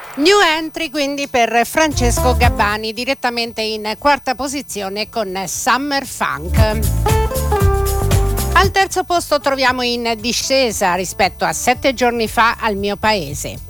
New entry quindi per Francesco Gabbani, direttamente in quarta posizione con Summer Funk. Al terzo posto troviamo in discesa rispetto a 7 giorni fa Al mio paese.